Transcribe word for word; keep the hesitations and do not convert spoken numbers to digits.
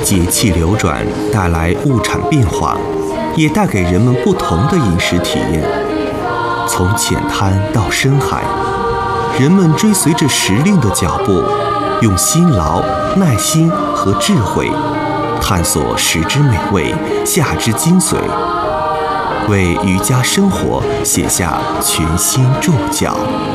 节气流转带来物产变化，也带给人们不同的饮食体验。从浅滩到深海，人们追随着时令的脚步，用辛劳、耐心和智慧，探索食之美味，夏之精髓，为渔家生活写下全新注脚。